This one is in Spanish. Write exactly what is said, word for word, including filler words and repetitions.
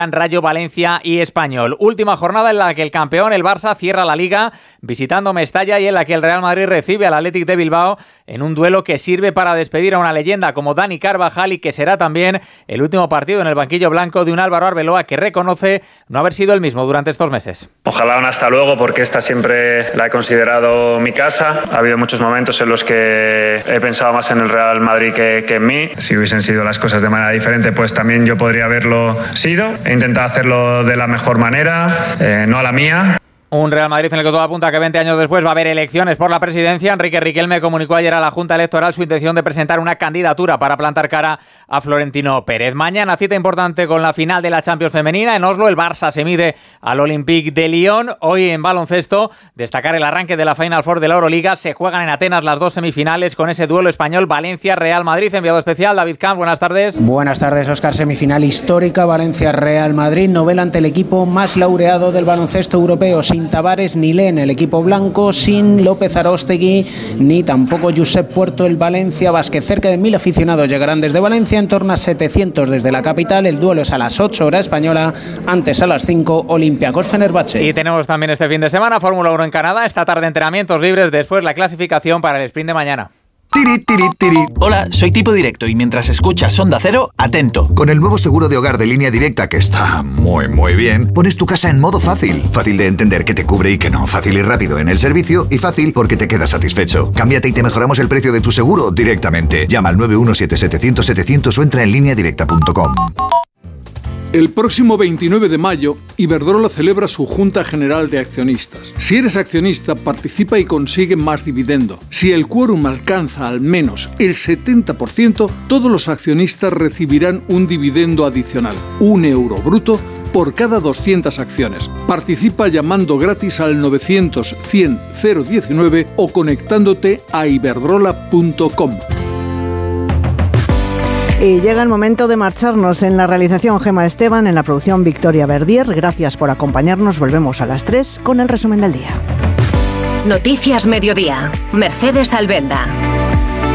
Rayo, Valencia y Español. Última jornada en la que el campeón, el Barça, cierra la Liga visitando Mestalla y en la que el Real Madrid recibe al Athletic de Bilbao en un duelo que sirve para despedir a una leyenda como Dani Carvajal y que será también el último partido en el banquillo blanco de un Álvaro Arbeloa que reconoce no haber sido el mismo durante estos meses. Ojalá un hasta luego, porque esta siempre la he considerado mi casa. Ha habido muchos momentos en los que he pensado más en el Real Madrid que, que en mí. Si hubiesen sido las cosas de manera diferente, pues también yo podría haberlo sido. He intentado hacerlo de la mejor manera, eh, no a la mía. Un Real Madrid en el que todo apunta que veinte años después va a haber elecciones por la presidencia. Enrique Riquelme comunicó ayer a la Junta Electoral su intención de presentar una candidatura para plantar cara a Florentino Pérez. Mañana cita importante con la final de la Champions femenina. En Oslo el Barça se mide al Olympique de Lyon. Hoy en baloncesto, destacar el arranque de la Final Four de la Euroliga. Se juegan en Atenas las dos semifinales con ese duelo español Valencia-Real Madrid. Enviado especial David Camp, buenas tardes. Buenas tardes, Óscar. Semifinal histórica Valencia-Real Madrid. Novela ante el equipo más laureado del baloncesto europeo. Sin Tavares ni Len, el equipo blanco, sin López Aróstegui ni tampoco Josep Puerto, el Valencia Basket. Cerca de mil aficionados llegarán desde Valencia, en torno a setecientos desde la capital. El duelo es a las ocho hora española, antes a las cinco Olympiacos Fenerbahce. Y tenemos también este fin de semana Fórmula uno en Canadá, esta tarde entrenamientos libres, después la clasificación para el sprint de mañana. Tiri, tiri, tiri. Hola, soy Tipo Directo y mientras escuchas Onda Cero, atento. Con el nuevo seguro de hogar de Línea Directa, que está muy muy bien, pones tu casa en modo fácil. Fácil de entender que te cubre y que no. Fácil y rápido en el servicio y fácil porque te quedas satisfecho. Cámbiate y te mejoramos el precio de tu seguro directamente. Llama al nueve uno siete setecientos setecientos o entra en línea directa punto com. El próximo veintinueve de mayo, Iberdrola celebra su Junta General de Accionistas. Si eres accionista, participa y consigue más dividendo. Si el quórum alcanza al menos el setenta por ciento, todos los accionistas recibirán un dividendo adicional, un euro bruto, por cada doscientas acciones. Participa llamando gratis al novecientos cien cero diecinueve o conectándote a iberdrola punto com. Y llega el momento de marcharnos. En la realización Gema Esteban, en la producción Victoria Verdier. Gracias por acompañarnos. Volvemos a las tres con el resumen del día. Noticias Mediodía. Mercedes Albenda.